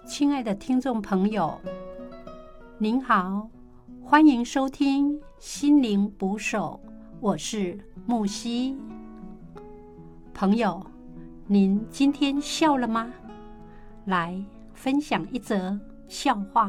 亲爱的听众朋友，您好，欢迎收听心灵捕手，我是木西。朋友，您今天笑了吗？来分享一则笑话。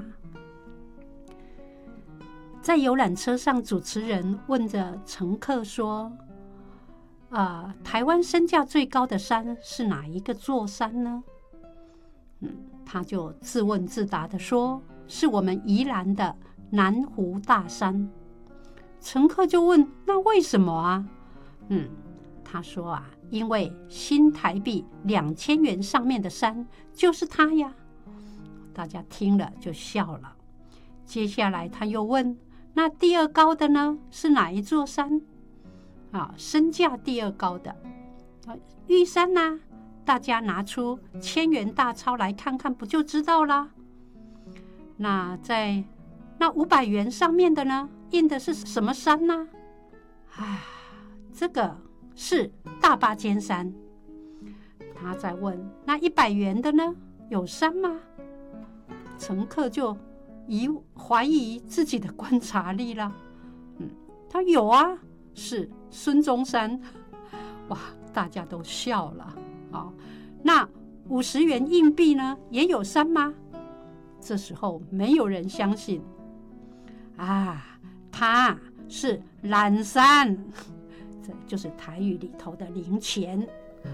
在游览车上，主持人问着乘客说：台湾身价最高的山是哪一个座山呢？他就自问自答地说：是我们宜兰的南湖大山。乘客就问：那为什么啊？他说因为新台币2000元上面的山就是它呀。大家听了就笑了。接下来他又问：那第二高的呢？是哪一座山？身价第二高的玉山呐。大家拿出1000元大钞来看看，不就知道啦。那在那500元上面的呢，印的是什么山呢？这个是大巴尖山。他再问：那100元的呢，有山吗？乘客就怀疑自己的观察力了。他有啊，是孙中山。哇，大家都笑了。那50元硬币呢，也有山吗？这时候没有人相信。它是蓝山，这就是台语里头的零钱。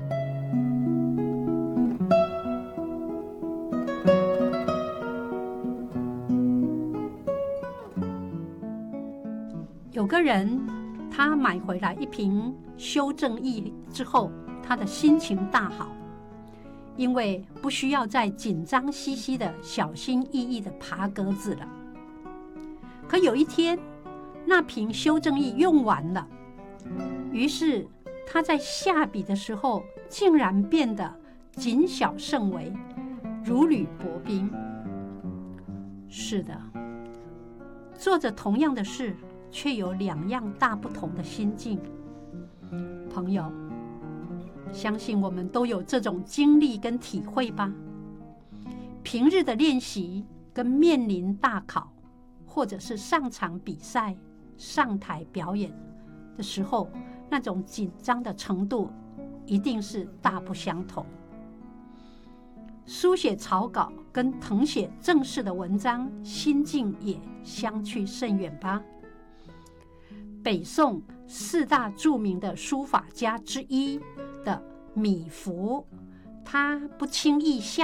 有个人，他买回来一瓶修正液之后，他的心情大好，因为不需要再紧张兮兮的小心翼翼的爬格子了。可有一天，那瓶修正液用完了，于是他在下笔的时候竟然变得谨小慎微，如履薄冰。是的，做着同样的事，却有2样大不同的心境。朋友，相信我们都有这种经历跟体会吧。平日的练习跟面临大考，或者是上场比赛、上台表演的时候，那种紧张的程度一定是大不相同。书写草稿跟誊写正式的文章，心境也相去甚远吧。北宋4大著名的书法家之一的米芾，他不轻易下